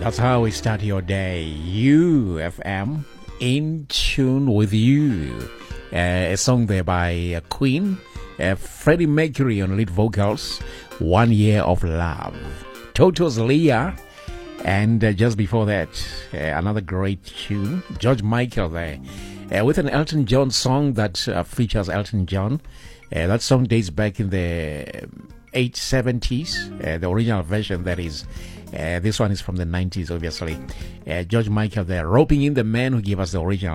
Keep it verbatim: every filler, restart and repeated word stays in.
That's how we start your day. U F M, in tune with you. Uh, a song there by uh, Queen, uh, Freddie Mercury on lead vocals, One Year of Love. Toto's Leah, and uh, just before that, uh, another great tune, George Michael there, uh, with an Elton John song that uh, features Elton John. Uh, that song dates back in the eight seventies, uh, the original version that is. Uh, this one is from the nineties, obviously. Uh, George Michael there, roping in the man who gave us the original